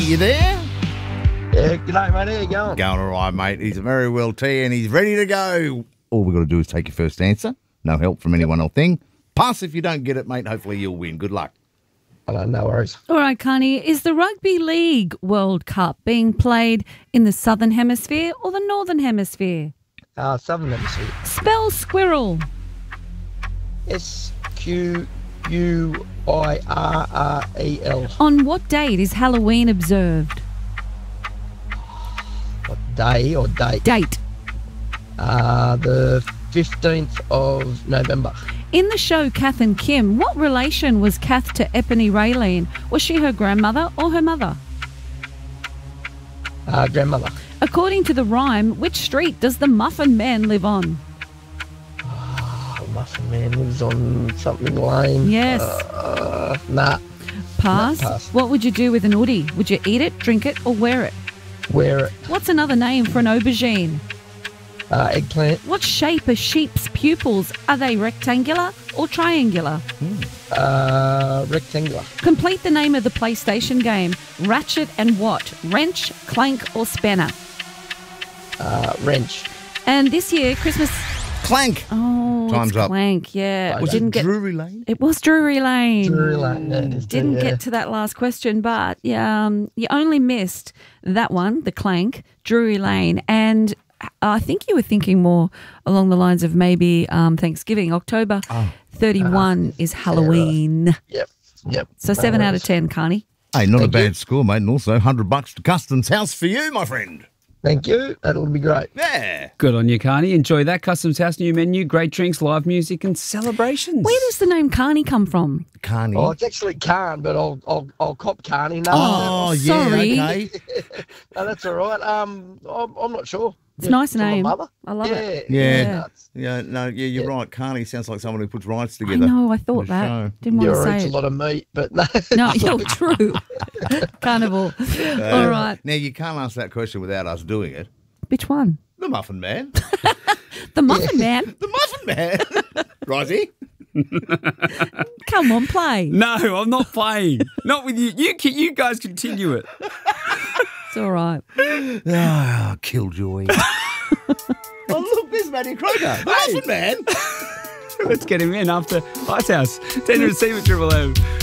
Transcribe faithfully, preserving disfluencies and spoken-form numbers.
you there? Yeah, g'day, mate. How you going? Going all right, mate. He's very well T and he's ready to go. All we've got to do is take your first answer. No help from anyone or thing. Pass if you don't get it, mate. Hopefully you'll win. Good luck. Oh, no worries. All right, Carney, is the Rugby League World Cup being played in the Southern Hemisphere or the Northern Hemisphere? Uh, Southern Hemisphere. Spell squirrel. S Q U I R R E L. On what date is Halloween observed? What day or date? Date. Uh, the fifteenth of November. In the show Kath and Kim, what relation was Kath to Epony Raylene? Was she her grandmother or her mother? Uh, grandmother. According to the rhyme, which street does the Muffin Man live on? Oh, Muffin Man lives on something lane. Yes. Uh, nah. Pass. No, pass. What would you do with an Oodie? Would you eat it, drink it, or wear it? Wear it. What's another name for an aubergine? Uh, eggplant. What shape are sheep's pupils? Are they rectangular or triangular? Uh, rectangular. Complete the name of the PlayStation game. Ratchet and what? Wrench, clank, or spanner? Uh, wrench. And this year, Christmas... Clank. Oh, Time's it's up. Clank, yeah. Was We didn't it get... Drury Lane? It was Drury Lane. Drury Lane. Yeah, it is, Didn't yeah. get to that last question, but yeah, um, you only missed that one, the Clank, Drury Lane, and I think you were thinking more along the lines of maybe um, Thanksgiving. October thirty-first is Halloween. Yep. Yep. So No seven out worries. of ten, Carney. Hey, not a Thank bad you. score, mate. And also one hundred bucks to Customs House for you, my friend. Thank you. That'll be great. Yeah. Good on you, Carney. Enjoy that. Customs House, new menu, great drinks, live music and celebrations. Where does the name Carney come from? Carney. Oh, it's actually Carn, but I'll I'll I'll cop Carney. No, Oh, Oh, yeah, sorry. okay. no, that's all right. Um, I'm, I'm not sure. It's a nice From my name. mother. I love yeah. it. Yeah. Yeah. Yeah, no, yeah, you're Yeah. right. Carney sounds like someone who puts rides I together. know, I for thought the that. show. Didn't You want to eat say a it. lot of meat, but no. No, you're true. Carnival. All right. Now, you can't answer that question without us doing it. Which one? The Muffin Man. The Muffin Man. The Muffin Man. Righty. Come on, play. No, I'm not playing. Not with you. You can, you guys continue it. It's all right. Ah, Killjoy. Oh, look, there's Matty Kroger. The Muffin Man. Let's get him in after Ice House. Tender and Receive at Triple M.